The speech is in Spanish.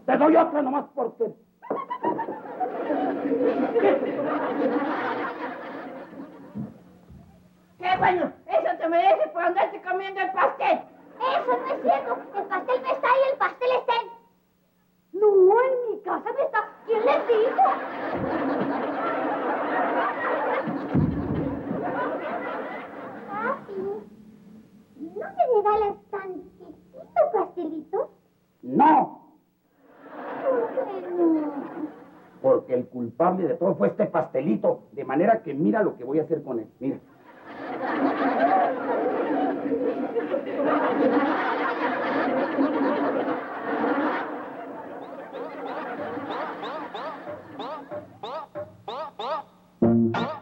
Te doy otra nomás porque... ¡Qué bueno! ¡Eso te merece por andarte comiendo el pastel! Eso no es cierto. El pastel no está ahí, el pastel está en... No, en mi casa no está. ¿Quién les dijo? Papi, ¿no me regalas tantitito pastelito? ¡No! ¿Por qué no? Porque el culpable de todo fue este pastelito. De manera que mira lo que voy a hacer con él. Mira.